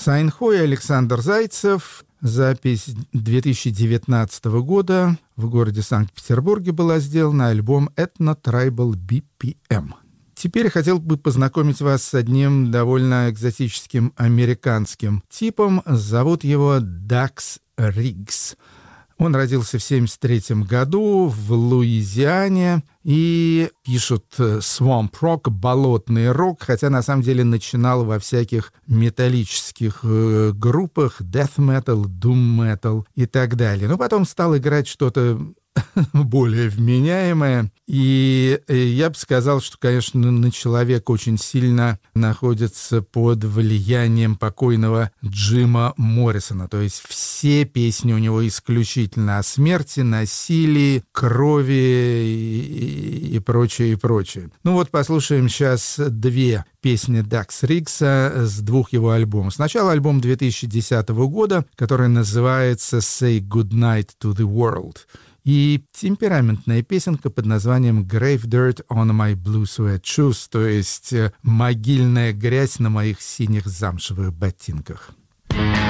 Сайнхо и Александр Зайцев. Запись 2019 года в городе Санкт-Петербурге была сделана, альбом Ethno Tribal BPM. Теперь хотел бы познакомить вас с одним довольно экзотическим американским типом. Зовут его Дакс Риггс. Он родился в 1973 году в Луизиане и пишут swamp rock, болотный рок, хотя на самом деле начинал во всяких металлических группах, death metal, doom metal и так далее. Но потом стал играть что-то более вменяемое. И я бы сказал, что, конечно, человек очень сильно находится под влиянием покойного Джима Моррисона. То есть все песни у него исключительно о смерти, насилии, крови и прочее, и прочее. Ну вот послушаем сейчас две песни Дакса Риггса с двух его альбомов. Сначала альбом 2010 года, который называется «Say Goodnight to the World». И темпераментная песенка под названием «Grave Dirt on My Blue Suede Shoes», то есть «Могильная грязь на моих синих замшевых ботинках».